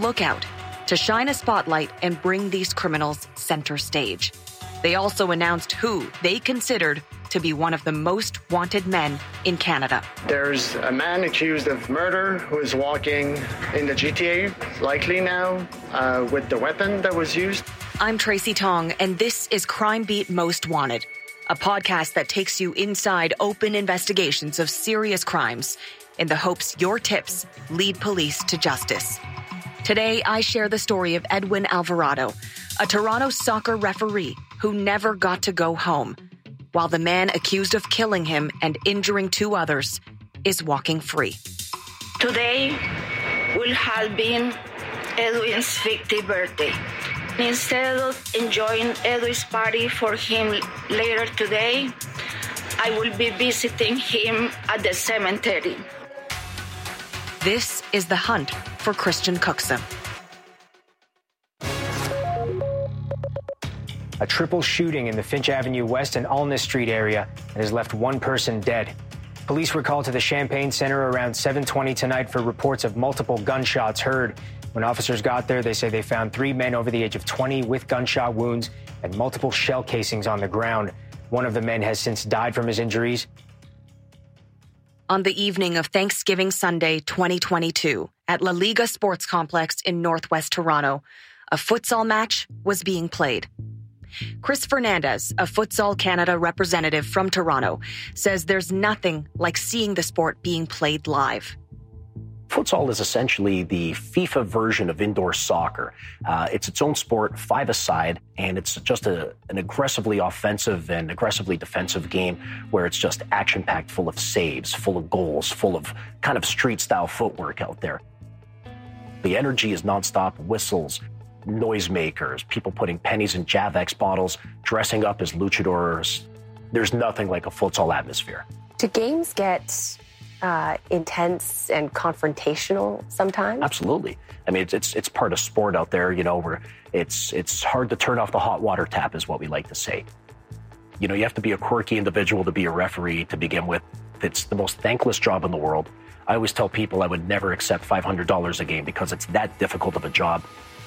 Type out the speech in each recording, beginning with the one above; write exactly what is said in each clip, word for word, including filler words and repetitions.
Lookout to shine a spotlight and bring these criminals center stage. They also announced who they considered to be one of the most wanted men in Canada. There's a man accused of murder who is walking in the G T A, likely now, uh, with the weapon that was used. I'm Tracy Tong, and this is Crime Beat Most Wanted, a podcast that takes you inside open investigations of serious crimes in the hopes your tips lead police to justice. Today, I share the story of Edwin Alvarado, a Toronto soccer referee who never got to go home, while the man accused of killing him and injuring two others is walking free. Today will have been Edwin's fiftieth birthday. Instead of enjoying Edwin's party for him later today, I will be visiting him at the cemetery. This is The Hunt for Christian Cookson. A triple shooting in the Finch Avenue West and Alness Street area has left one person dead. Police were called to the Champagne Center around seven twenty tonight for reports of multiple gunshots heard. When officers got there, they say they found three men over the age of twenty with gunshot wounds and multiple shell casings on the ground. One of the men has since died from his injuries. On the evening of Thanksgiving Sunday, twenty twenty-two, at La Liga Sports Complex in Northwest Toronto, a futsal match was being played. Chris Fernandez, a Futsal Canada representative from Toronto, says there's nothing like seeing the sport being played live. Futsal is essentially the FIFA version of indoor soccer. Uh, it's its own sport, five-a-side, and it's just a, an aggressively offensive and aggressively defensive game where it's just action-packed, full of saves, full of goals, full of kind of street-style footwork out there. The energy is nonstop, whistles, noisemakers, people putting pennies in Javex bottles, dressing up as luchadors. There's nothing like a futsal atmosphere. Do games get uh, intense and confrontational sometimes? Absolutely. I mean, it's, it's it's part of sport out there, you know, where it's it's hard to turn off the hot water tap is what we like to say. You know, you have to be a quirky individual to be a referee to begin with. It's the most thankless job in the world. I always tell people I would never accept five hundred dollars a game because it's that difficult of a job.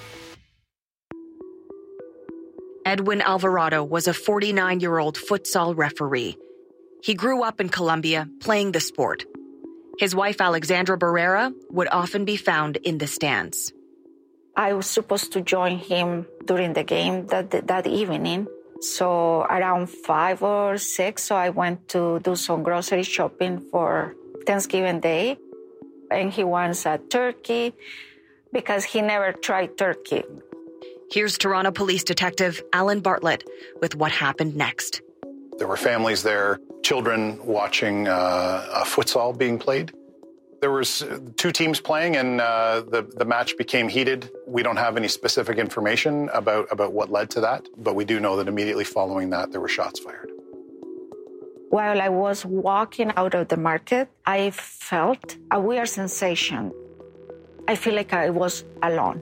Edwin Alvarado was a forty-nine-year-old futsal referee. He grew up in Colombia playing the sport. His wife, Alexandra Barrera, would often be found in the stands. I was supposed to join him during the game that, that evening. So around five or six, so I went to do some grocery shopping for Thanksgiving Day. And he wants a turkey because he never tried turkey. Here's Toronto Police Detective Alan Bartlett with what happened next. There were families there, children watching uh, a futsal being played. There was two teams playing, and uh, the, the match became heated. We don't have any specific information about, about what led to that, but we do know that immediately following that, there were shots fired. While I was walking out of the market, I felt a weird sensation. I feel like I was alone.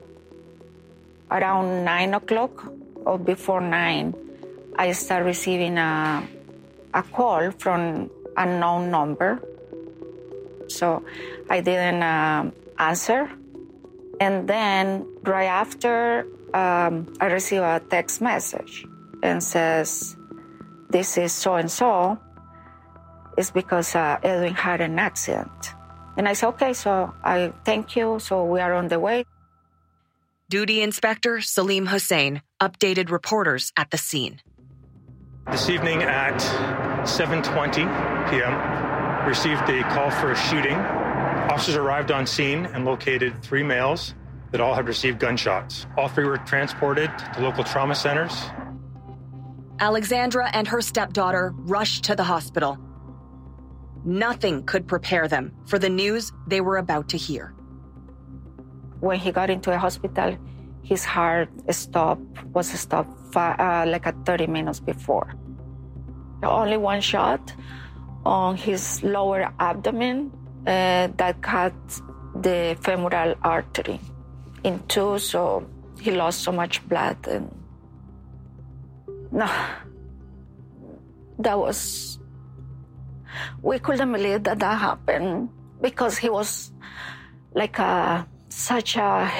Around nine o'clock or before nine, I started receiving a, a call from a unknown number. So I didn't uh, answer. And then right after, um, I received a text message and says, this is so-and-so. It's because uh, Edwin had an accident. And I said, okay, so I thank you. So we are on the way. Duty Inspector Salim Hussain updated reporters at the scene. This evening at seven twenty p.m., received a call for a shooting. Officers arrived on scene and located three males that all had received gunshots. All three were transported to local trauma centers. Alexandra and her stepdaughter rushed to the hospital. Nothing could prepare them for the news they were about to hear. When he got into a hospital, his heart stopped, was stopped uh, like at thirty minutes before. Only one shot on his lower abdomen uh, that cut the femoral artery in two, so he lost so much blood. And no, that was, we couldn't believe that that happened because he was like a such a